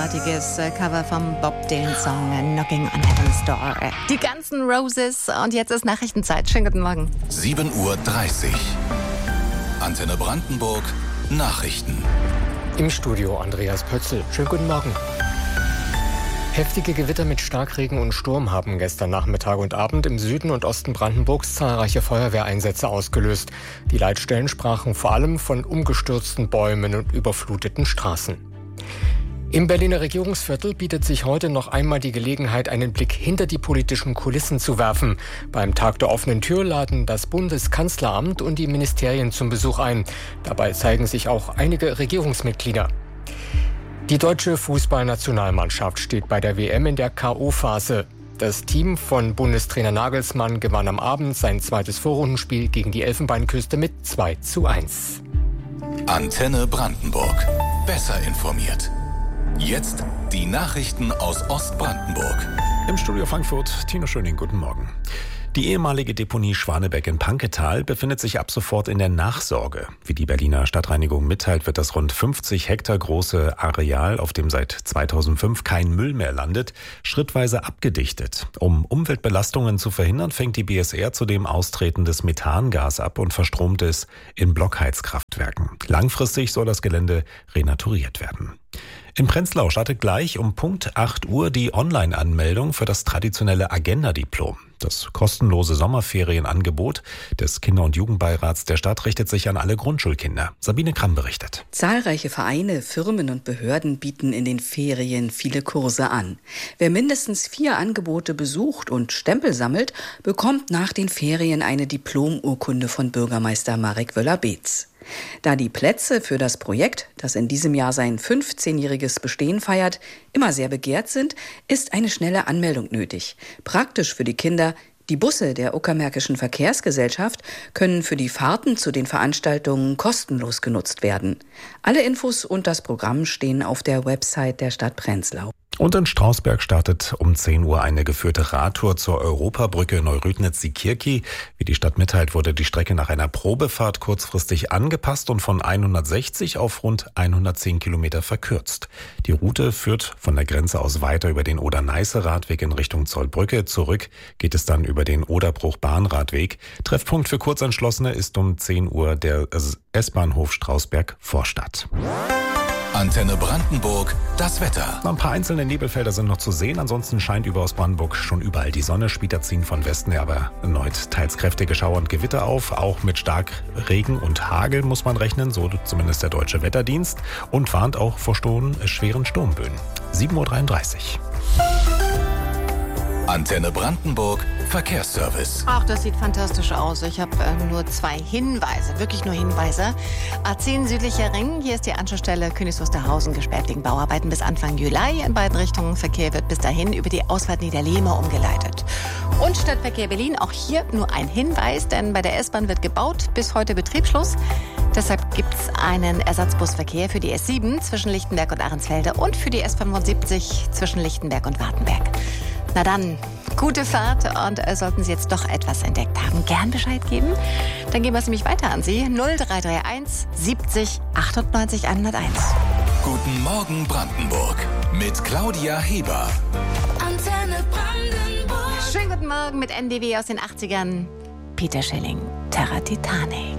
großartiges Cover vom Bob Dylan-Song Knocking on Heaven's Door. Die ganzen Roses und jetzt ist Nachrichtenzeit. Schönen guten Morgen. 7:30 Uhr. Antenne Brandenburg. Nachrichten. Im Studio Andreas Pötzl. Schönen guten Morgen. Heftige Gewitter mit Starkregen und Sturm haben gestern Nachmittag und Abend im Süden und Osten Brandenburgs zahlreiche Feuerwehreinsätze ausgelöst. Die Leitstellen sprachen vor allem von umgestürzten Bäumen und überfluteten Straßen. Im Berliner Regierungsviertel bietet sich heute noch einmal die Gelegenheit, einen Blick hinter die politischen Kulissen zu werfen. Beim Tag der offenen Tür laden das Bundeskanzleramt und die Ministerien zum Besuch ein. Dabei zeigen sich auch einige Regierungsmitglieder. Die deutsche Fußballnationalmannschaft steht bei der WM in der K.O.-Phase. Das Team von Bundestrainer Nagelsmann gewann am Abend sein zweites Vorrundenspiel gegen die Elfenbeinküste mit 2:1. Antenne Brandenburg. Besser informiert. Jetzt die Nachrichten aus Ostbrandenburg. Im Studio Frankfurt, Tino Schöning, guten Morgen. Die ehemalige Deponie Schwanebeck in Panketal befindet sich ab sofort in der Nachsorge. Wie die Berliner Stadtreinigung mitteilt, wird das rund 50 Hektar große Areal, auf dem seit 2005 kein Müll mehr landet, schrittweise abgedichtet. Um Umweltbelastungen zu verhindern, fängt die BSR zudem austretendes Methangas ab und verstromt es in Blockheizkraftwerken. Langfristig soll das Gelände renaturiert werden. In Prenzlau startet gleich um Punkt 8 Uhr die Online-Anmeldung für das traditionelle Agenda-Diplom. Das kostenlose Sommerferienangebot des Kinder- und Jugendbeirats der Stadt richtet sich an alle Grundschulkinder. Sabine Kramm berichtet. Zahlreiche Vereine, Firmen und Behörden bieten in den Ferien viele Kurse an. Wer mindestens 4 Angebote besucht und Stempel sammelt, bekommt nach den Ferien eine Diplomurkunde von Bürgermeister Marek Wöller-Beetz. Da die Plätze für das Projekt, das in diesem Jahr sein 15-jähriges Bestehen feiert, immer sehr begehrt sind, ist eine schnelle Anmeldung nötig. Praktisch für die Kinder: die Busse der Uckermärkischen Verkehrsgesellschaft können für die Fahrten zu den Veranstaltungen kostenlos genutzt werden. Alle Infos und das Programm stehen auf der Website der Stadt Prenzlau. Und in Strausberg startet um 10 Uhr eine geführte Radtour zur Europabrücke Neurüdnitz-Sikirki. Wie die Stadt mitteilt, wurde die Strecke nach einer Probefahrt kurzfristig angepasst und von 160 auf rund 110 Kilometer verkürzt. Die Route führt von der Grenze aus weiter über den Oder-Neiße-Radweg in Richtung Zollbrücke. Zurück geht es dann über den Oderbruch-Bahnradweg. Treffpunkt für Kurzentschlossene ist um 10 Uhr der S-Bahnhof Strausberg-Vorstadt. Antenne Brandenburg, das Wetter. Ein paar einzelne Nebelfelder sind noch zu sehen. Ansonsten scheint über Ostbrandenburg schon überall die Sonne. Später ziehen von Westen her aber erneut teils kräftige Schauer und Gewitter auf. Auch mit Starkregen und Hagel muss man rechnen, so zumindest der Deutsche Wetterdienst. Und warnt auch vor schweren Sturmböen. 7:33 Uhr. Antenne Brandenburg, Verkehrsservice. Ach, das sieht fantastisch aus. Ich habe nur 2 Hinweise, wirklich nur Hinweise. A10 südlicher Ring, hier ist die Anschlussstelle Königs Wusterhausen gesperrt wegen Bauarbeiten bis Anfang Juli. In beiden Richtungen Verkehr wird bis dahin über die Ausfahrt Niederlehme umgeleitet. Und Stadtverkehr Berlin, auch hier nur ein Hinweis, denn bei der S-Bahn wird gebaut, bis heute Betriebsschluss. Deshalb gibt es einen Ersatzbusverkehr für die S7 zwischen Lichtenberg und Ahrensfelde und für die S75 zwischen Lichtenberg und Wartenberg. Na dann, gute Fahrt und sollten Sie jetzt doch etwas entdeckt haben, gern Bescheid geben. Dann geben wir es nämlich weiter an Sie. 0331 70 98 101. Guten Morgen Brandenburg mit Claudia Heber. Antenne Brandenburg. Schönen guten Morgen mit NDW aus den 80ern. Peter Schilling, Terra Titanic.